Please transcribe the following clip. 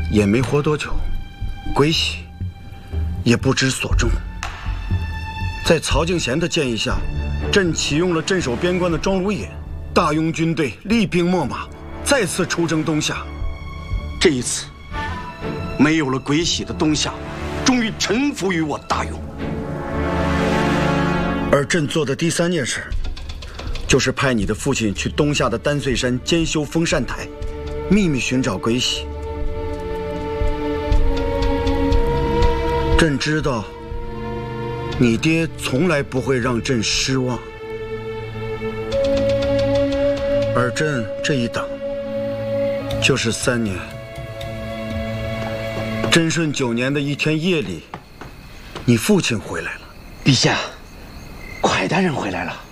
也没活多久，归西也不知所终。在曹敬贤的建议下，朕启用了镇守边关的庄如野，大拥军队，厉兵秣马，再次出征东夏。这一次，没有了归西的东夏，终于臣服于我大拥。而朕做的第3件事，就是派你的父亲去东夏的丹岁山监修封禅台，秘密寻找归西。朕知道，你爹从来不会让朕失望，而朕这一等，就是3年。贞顺9年的一天夜里，你父亲回来了。 陛下，蒯大人回来了。